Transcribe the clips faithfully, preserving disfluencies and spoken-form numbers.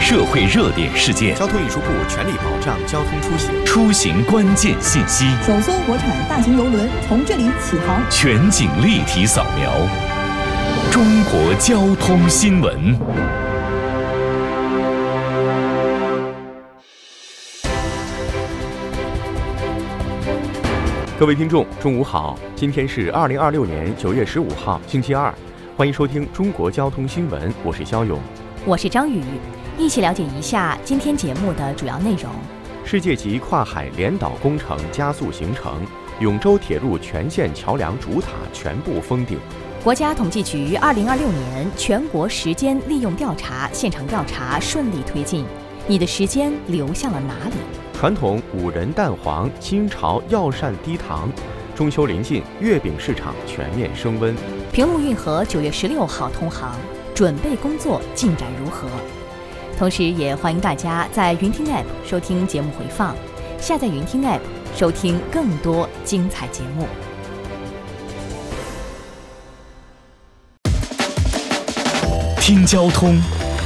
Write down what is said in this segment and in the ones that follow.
社会热点事件， 交通运输部全力保障交通出行， 出行关键信息， 首艘国产大型邮轮从这里起航， 全景立体扫描，中国交通新闻。 各位听众，中午好，今天是二零二六年九月十五号，星期二，欢迎收听中国交通新闻，我是肖勇， 我是张宇，一起了解一下今天节目的主要内容。 世界级跨海连岛工程加速形成，永州铁路全线桥梁主塔全部封顶。 国家统计局二零二六年全国时间利用调查现场调查顺利推进，你的时间流向了哪里？ 传统五仁蛋黄，新潮药膳低糖。中秋临近，月饼市场全面升温。 平陆运河九月十六号通航，准备工作进展如何？同时也欢迎大家在云听 App 收听节目回放，下载云听 App 收听更多精彩节目。 听交通。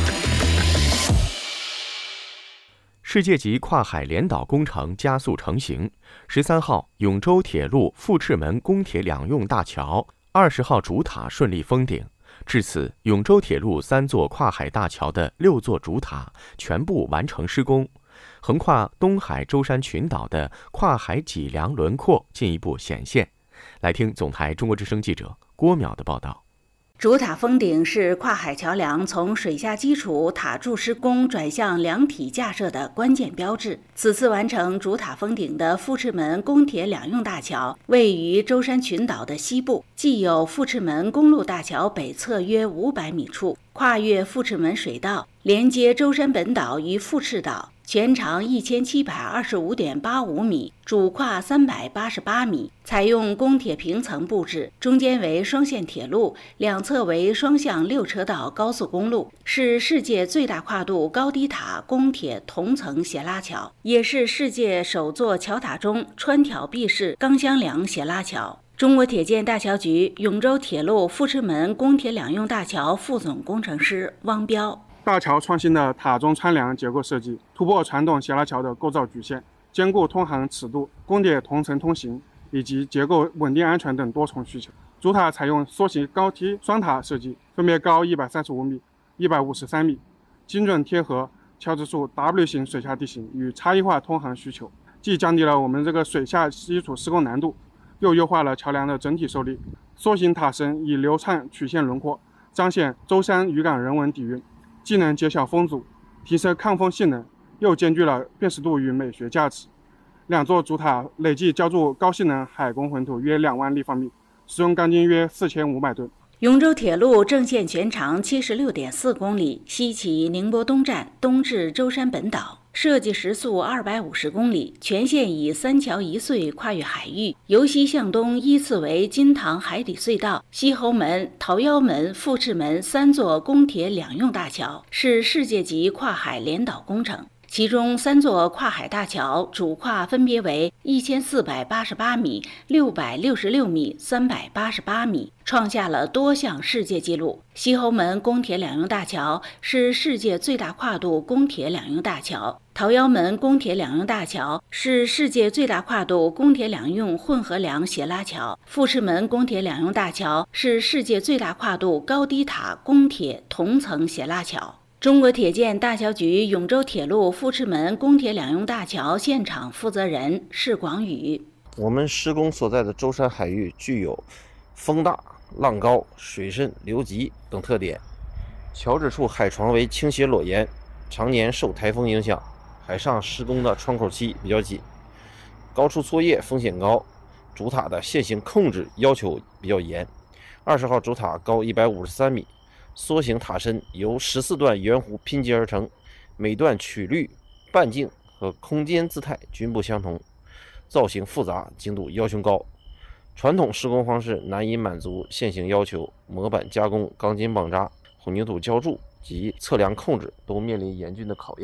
世界级跨海连岛工程加速成型。十三号，永州铁路富赤门公铁两用大桥，二十号主塔顺利封顶。至此，永州铁路三座跨海大桥的六座主塔全部完成施工，横跨东海舟山群岛的跨海脊梁轮廓进一步显现。来听总台中国之声记者郭淼的报道。 主塔封顶是跨海桥梁从水下基础塔柱施工转向梁体架设的关键标志。此次完成主塔封顶的富赤门公铁两用大桥，位于舟山群岛的西部，既有富赤门公路大桥北侧约五百米处，跨越富赤门水道，连接舟山本岛与富赤岛。全长一千七百二十五点八五米，主跨三百八十八米，采用公铁平层布置，中间为双线铁路，两侧为双向六车道高速公路，是世界最大跨度高低塔公铁同层斜拉桥，也是世界首座桥塔中穿挑壁式钢箱梁斜拉桥。中国铁建大桥局永州铁路富赤门公铁两用大桥副总工程师汪彪。 大桥创新的塔中穿梁结构设计，突破传统斜拉桥的构造局限，兼顾通航尺度、公铁同层通行以及结构稳定安全等多重需求。主塔采用缩型高梯双塔设计，分别高一百三十五米、一百五十三米，精准贴合桥指数 W 型水下地形与差异化通航需求，既降低了我们这个水下基础施工难度，又优化了桥梁的整体受力。缩型塔身以流畅曲线轮廓彰显舟山渔港人文底蕴，既能减小风阻、提升抗风性能，又兼具了辨识度与美学价值。两座主塔累计浇筑高性能海工混凝约两万立方米，使用钢筋约四千五百吨。 永州铁路正线全长七十六点四公里，西起宁波东站，东至舟山本岛，设计时速二百五十公里，全线以三桥一隧跨越海域，由西向东依次为金塘海底隧道、西侯门、桃夭门、富赤门三座公铁两用大桥，是世界级跨海连岛工程。其中三座跨海大桥主跨分别为一千四百八十八米、六百六十六米、三百八十八米，创下了多项世界纪录。西侯门公铁两用大桥是世界最大跨度公铁两用大桥，桃夭门公铁两用大桥是世界最大跨度公铁两用混合梁斜拉桥，富赤门公铁两用大桥是世界最大跨度高低塔公铁同层斜拉桥。中国铁建大桥局永州铁路富赤门公铁两用大桥现场负责人释广宇。 我们施工所在的舟山海域具有风大、浪高、水深、流急等特点，桥址处海床为倾斜裸岩，常年受台风影响，海上施工的窗口期比较紧，高处作业风险高，主塔的线性控制要求比较严。二十号主塔高一百五十三米，缩型塔身由十四段圆弧拼接而成，每段曲率、半径和空间姿态均不相同，造型复杂，精度要求高。传统施工方式难以满足现行要求，模板加工、钢筋绑扎、混凝土浇筑及测量控制都面临严峻的考验。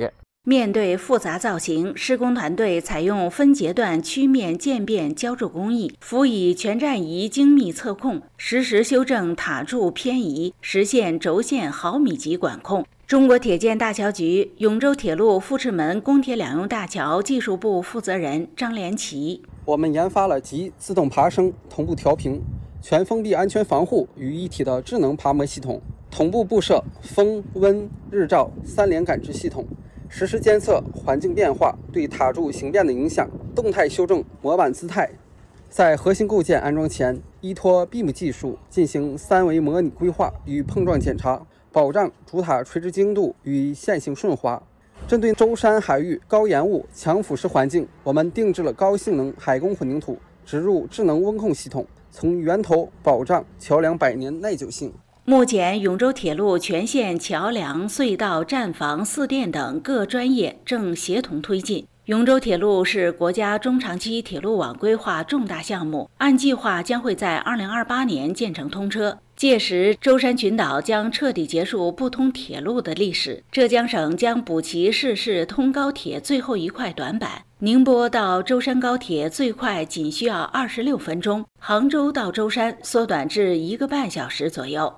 面对复杂造型，施工团队采用分阶段曲面渐变浇筑工艺，辅以全站仪精密测控，实时修正塔柱偏移，实现轴线毫米级管控。中国铁建大桥局永州铁路富赤门公铁两用大桥技术部负责人张连奇： 我们研发了集自动爬升、同步调平、全封闭安全防护于一体的智能爬模系统，同步布设风、温、日照三联感知系统，实时监测环境变化对塔柱形变的影响，动态修正模板姿态。在核心构件安装前，依托 B I M 技术进行三维模拟规划与碰撞检查，保障主塔垂直精度与线性顺滑。针对舟山海域高盐雾、强腐蚀环境，我们定制了高性能海工混凝土，植入智能温控系统，从源头保障桥梁百年耐久性。 目前，永州铁路全线桥梁、隧道、站房、四电等各专业正协同推进。永州铁路是国家中长期铁路网规划重大项目，按计划将会在二零二八年建成通车。届时，舟山群岛将彻底结束不通铁路的历史，浙江省将补齐市市通高铁最后一块短板。宁波到舟山高铁最快仅需要二十六分钟，杭州到舟山缩短至一个半小时左右。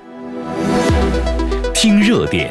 听热点。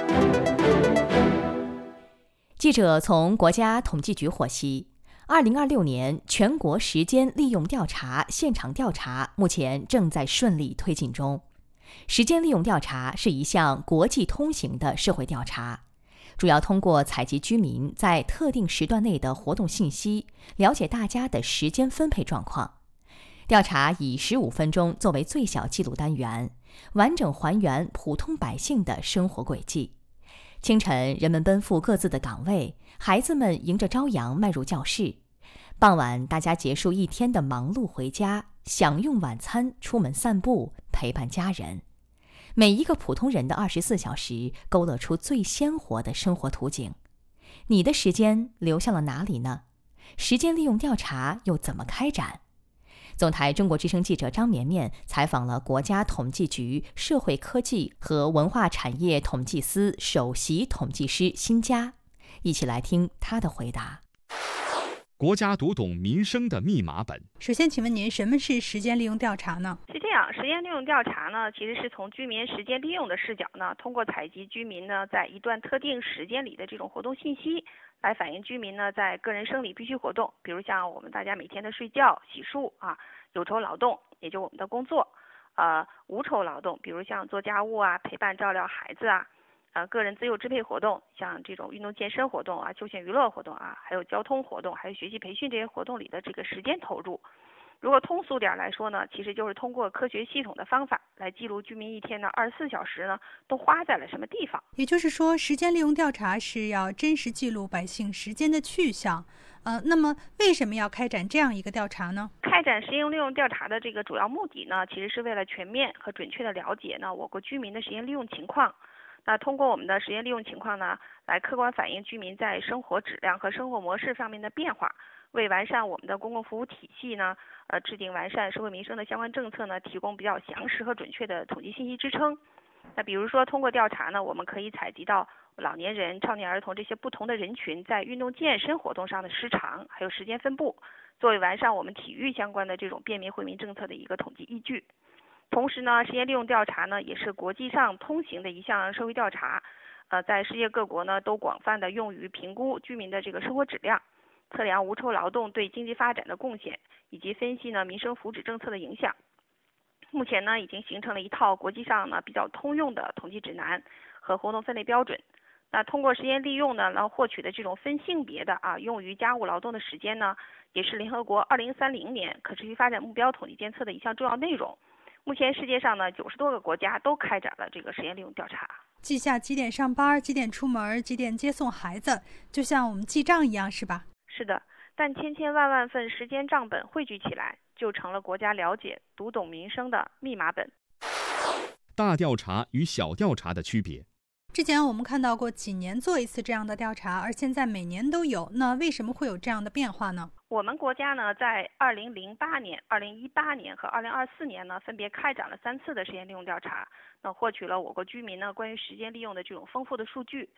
记者从国家统计局获悉，二零二六年全国时间利用调查现场调查目前正在顺利推进中。时间利用调查是一项国际通行的社会调查，主要通过采集居民在特定时段内的活动信息，了解大家的时间分配状况。调查以十五分钟作为最小记录单元，完整还原普通百姓的生活轨迹。清晨，人们奔赴各自的岗位，孩子们迎着朝阳迈入教室。傍晚，大家结束一天的忙碌回家，享用晚餐，出门散步，陪伴家人。每一个普通人的二十四小时，勾勒出最鲜活的生活图景。你的时间流向了哪里呢？时间利用调查又怎么开展？总台中国之声记者张绵绵采访了国家统计局社会科技和文化产业统计司首席统计师辛佳，一起来听他的回答。 国家读懂民生的密码本。 首先，请问您，什么是时间利用调查呢？ 是这样，时间利用调查呢，其实是从居民时间利用的视角呢，通过采集居民呢在一段特定时间里的这种活动信息，来反映居民呢在个人生理必需活动，比如像我们大家每天的睡觉、洗漱啊，有酬劳动，也就我们的工作，呃，无酬劳动，比如像做家务啊、陪伴照料孩子啊。呃，个人自由支配活动，像这种运动健身活动啊、休闲娱乐活动啊，还有交通活动，还有学习培训这些活动里的这个时间投入。如果通俗点来说呢，其实就是通过科学系统的方法来记录居民一天的二十四小时呢都花在了什么地方。 也就是说，时间利用调查是要真实记录百姓时间的去向。呃，那么为什么要开展这样一个调查呢？ 开展时间利用调查的这个主要目的呢，其实是为了全面和准确的了解呢我国居民的时间利用情况。那通过我们的时间利用情况呢，来客观反映居民在生活质量和生活模式方面的变化，为完善我们的公共服务体系呢，呃，制定完善社会民生的相关政策呢，提供比较详实和准确的统计信息支撑。那比如说，通过调查呢，我们可以采集到老年人、少年儿童这些不同的人群在运动健身活动上的时长，还有时间分布，作为完善我们体育相关的这种便民惠民政策的一个统计依据。同时呢，时间利用调查呢，也是国际上通行的一项社会调查，呃，在世界各国呢都广泛的用于评估居民的这个生活质量，测量无酬劳动对经济发展的贡献，以及分析呢民生福祉政策的影响。目前呢，已经形成了一套国际上呢比较通用的统计指南和活动分类标准。那通过时间利用呢，然后获取的这种分性别的啊用于家务劳动的时间呢，也是联合国二零三零年可持续发展目标统计监测的一项重要内容。目前世界上呢，九十多个国家都开展了这个时间利用调查。 记下几点上班、几点出门、几点接送孩子，就像我们记账一样，是吧？ 是的，但千千万万份时间账本汇聚起来，就成了国家了解、读懂民生的密码本。 大调查与小调查的区别。 之前我们看到过几年做一次这样的调查，而现在每年都有，那为什么会有这样的变化呢？ 我们国家呢，在二零零八年、二零一八年和二零二四年呢，分别开展了三次的时间利用调查，那获取了我国居民呢关于时间利用的这种丰富的数据。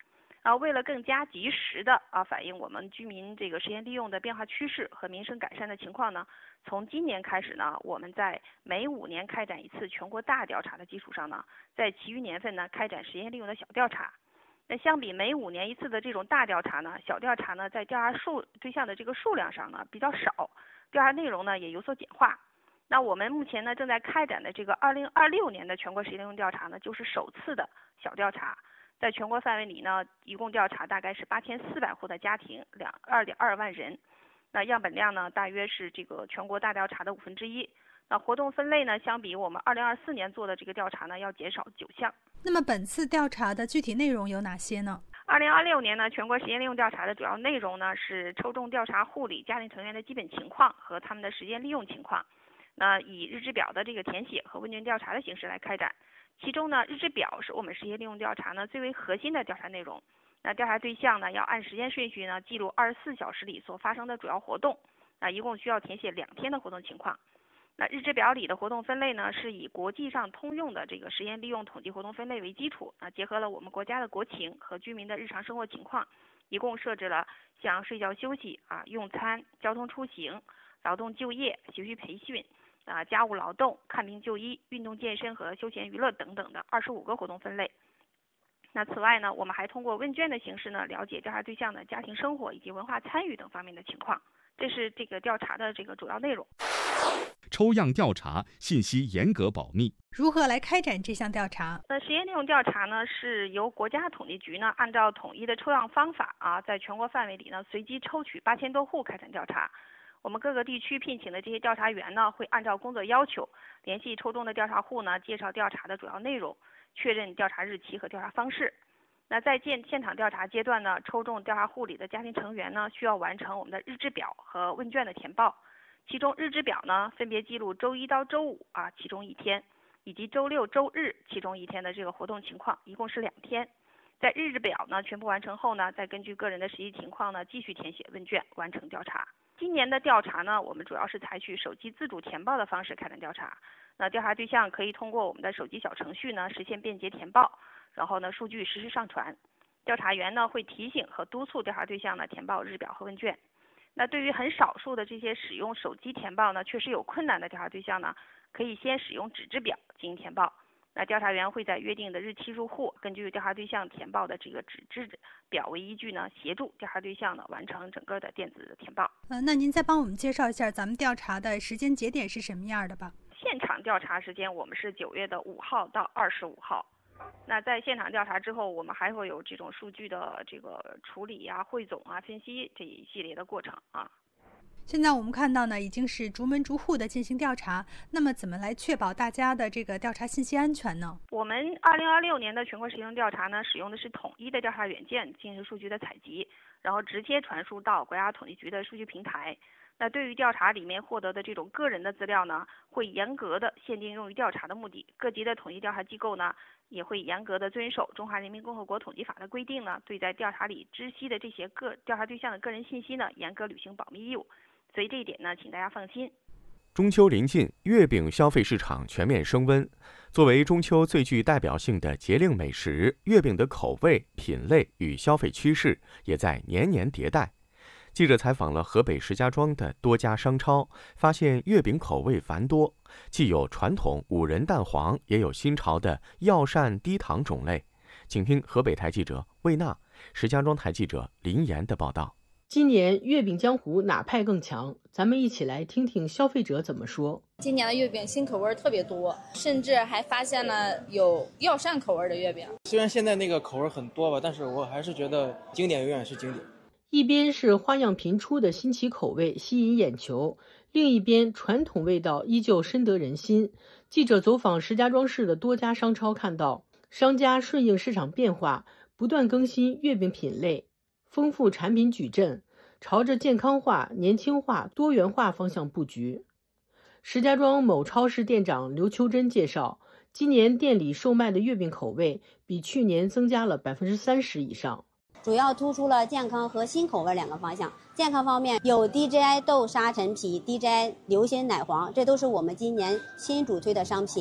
啊，为了更加及时的啊反映我们居民这个时间利用的变化趋势和民生改善的情况呢，从今年开始呢，我们在每五年开展一次全国大调查的基础上呢，在其余年份呢开展时间利用的小调查。那相比每五年一次的这种大调查呢，小调查呢在调查数对象的这个数量上呢比较少，调查内容呢也有所简化。那我们目前呢正在开展的这个二零二六年的全国时间利用调查呢，就是首次的小调查。在全国范围里呢，一共调查大概是八千四百户的家庭，两二点二万人。那样本量呢，大约是这个全国大调查的五分之一。那活动分类呢，相比我们二零二四年做的这个调查呢，要减少九项。 那么本次调查的具体内容有哪些呢？ 二零二六年呢，全国时间利用调查的主要内容呢是抽中调查户里家庭成员的基本情况和他们的时间利用情况。那以日志表的这个填写和问卷调查的形式来开展。其中呢，日志表是我们时间利用调查呢最为核心的调查内容。那调查对象呢，要按时间顺序呢记录二十四小时里所发生的主要活动。那一共需要填写两天的活动情况。那日志表里的活动分类呢，是以国际上通用的这个时间利用统计活动分类为基础，啊，结合了我们国家的国情和居民的日常生活情况，一共设置了像睡觉休息啊、用餐、交通出行、劳动就业、学习培训。啊，家务劳动、看病就医、运动健身和休闲娱乐等等的二十五个活动分类。那此外呢，我们还通过问卷的形式呢，了解调查对象的家庭生活以及文化参与等方面的情况。这是这个调查的这个主要内容。 抽样调查信息严格保密。 如何来开展这项调查？ 那时间利用调查呢，是由国家统计局呢按照统一的抽样方法啊，在全国范围里呢随机抽取八千多户开展调查。我们各个地区聘请的这些调查员呢，会按照工作要求，联系抽中的调查户呢，介绍调查的主要内容，确认调查日期和调查方式。那在现现场调查阶段呢，抽中调查户里的家庭成员呢，需要完成我们的日志表和问卷的填报。其中日志表呢，分别记录周一到周五啊其中一天，以及周六周日其中一天的这个活动情况，一共是两天。在日志表呢全部完成后呢，再根据个人的实际情况呢，继续填写问卷，完成调查。今年的调查呢，我们主要是采取手机自主填报的方式开展调查。那调查对象可以通过我们的手机小程序呢，实现便捷填报，然后呢，数据实时上传。调查员呢会提醒和督促调查对象呢填报日表和问卷。那对于很少数的这些使用手机填报呢确实有困难的调查对象呢，可以先使用纸质表进行填报。那调查员会在约定的日期入户，根据调查对象填报的这个纸质表为依据呢，协助调查对象呢完成整个的电子的填报。 呃，那您再帮我们介绍一下咱们调查的时间节点是什么样的吧？ 现场调查时间我们是九月的五号到二十五号。那在现场调查之后，我们还会有这种数据的这个处理啊、汇总啊、分析这一系列的过程啊。 现在我们看到呢，已经是逐门逐户的进行调查。那么，怎么来确保大家的这个调查信息安全呢？ 我们二零二六年的全国实行调查呢，使用的是统一的调查软件进行数据的采集，然后直接传输到国家统计局的数据平台。那对于调查里面获得的这种个人的资料呢，会严格的限定用于调查的目的。各级的统计调查机构呢，也会严格的遵守《中华人民共和国统计法》的规定呢，对在调查里知悉的这些个调查对象的个人信息呢，严格履行保密义务。所以这一点呢，请大家放心。 中秋临近，月饼消费市场全面升温。作为中秋最具代表性的节令美食，月饼的口味、品类与消费趋势也在年年迭代。记者采访了河北石家庄的多家商超，发现月饼口味繁多，既有传统五仁蛋黄，也有新潮的药膳低糖种类。请听河北台记者魏娜、石家庄台记者林岩的报道。 今年月饼江湖哪派更强？咱们一起来听听消费者怎么说。 今年的月饼新口味特别多，甚至还发现了有药膳口味的月饼。 虽然现在那个口味很多吧，但是我还是觉得经典永远是经典。 一边是花样频出的新奇口味吸引眼球，另一边传统味道依旧深得人心。记者走访石家庄市的多家商超，看到商家顺应市场变化，不断更新月饼品类，丰富产品矩阵，朝着健康化、年轻化、多元化方向布局。石家庄某超市店长刘秋珍介绍，今年店里售卖的月饼口味比去年增加了百分之三十以上。 主要突出了健康和新口味两个方向。健康方面有 D J I 豆沙陈皮、D J I 流心奶黄，这都是我们今年新主推的商品。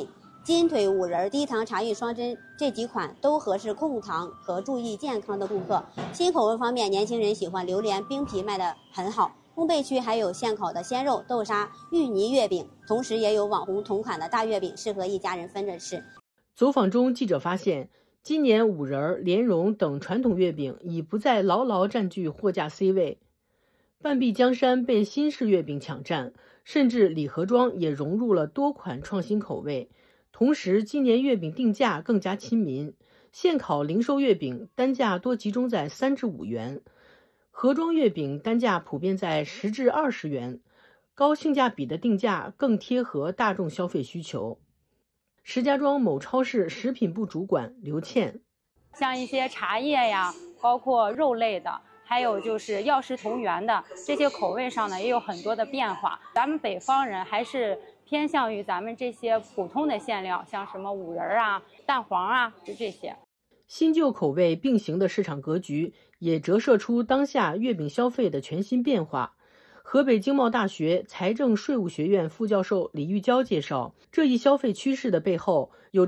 金腿五仁、低糖茶芋双珍这几款都合适控糖和注意健康的顾客。新口味方面，年轻人喜欢榴莲冰皮卖得很好。烘焙区还有现烤的鲜肉、豆沙、芋泥月饼，同时也有网红同款的大月饼，适合一家人分着吃。 走访中，记者发现，今年五仁、莲蓉等传统月饼已不再牢牢占据货架 C 位，半壁江山被新式月饼抢占，甚至礼盒装也融入了多款创新口味。同时，今年月饼定价更加亲民，现烤零售月饼单价多集中在三至五元，盒装月饼单价普遍在十至二十元，高性价比的定价更贴合大众消费需求。石家庄某超市食品部主管刘倩， 像一些茶叶呀，包括肉类的，还有就是药食同源的这些口味上呢，也有很多的变化。咱们北方人还是偏向于咱们这些普通的馅料，像什么五仁啊、蛋黄啊，就这些。 新旧口味并行的市场格局，也折射出当下月饼消费的全新变化。河北经贸大学财政税务学院副教授李玉娇介绍，这一消费趋势的背后有